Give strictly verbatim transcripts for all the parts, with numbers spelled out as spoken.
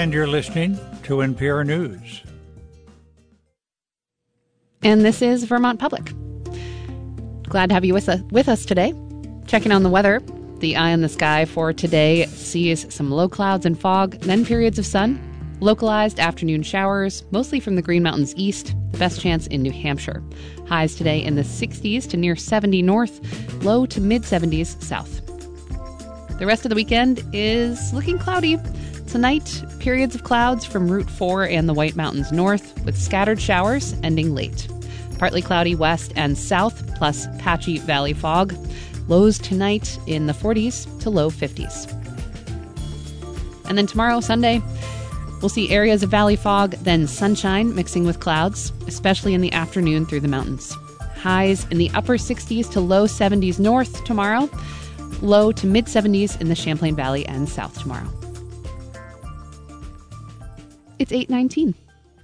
And you're listening to N P R News. And this is Vermont Public. Glad to have you with us, with us today. Checking on the weather. The eye on the sky for today sees some low clouds and fog, then periods of sun. Localized afternoon showers, mostly from the Green Mountains east. The best chance in New Hampshire. Highs today in the sixties to near seventy north, low to mid-seventies south. The rest of the weekend is looking cloudy. Tonight, periods of clouds from Route four and the White Mountains north, with scattered showers ending late. Partly cloudy west and south, plus patchy valley fog. Lows tonight in the forties to low fifties. And then tomorrow, Sunday, we'll see areas of valley fog, then sunshine mixing with clouds, especially in the afternoon through the mountains. Highs in the upper sixties to low seventies north tomorrow. Low to mid-seventies in the Champlain Valley and south tomorrow. It's eight nineteen.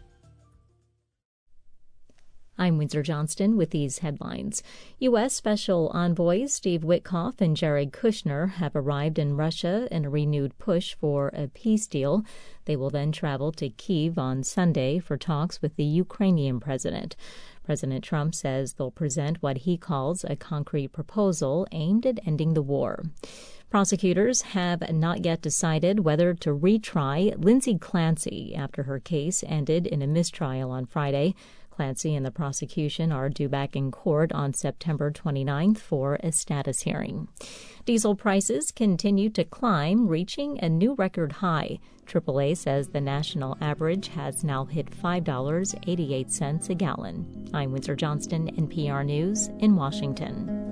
I'm Windsor Johnston with these headlines. U S. Special Envoys Steve Witkoff and Jared Kushner have arrived in Russia in a renewed push for a peace deal. They will then travel to Kyiv on Sunday for talks with the Ukrainian president. President Trump says they'll present what he calls a concrete proposal aimed at ending the war. Prosecutors have not yet decided whether to retry Lindsay Clancy after her case ended in a mistrial on Friday. Clancy and the prosecution are due back in court on September twenty-ninth for a status hearing. Diesel prices continue to climb, reaching a new record high. triple A says the national average has now hit five dollars and eighty-eight cents a gallon. I'm Windsor Johnston, N P R News in Washington.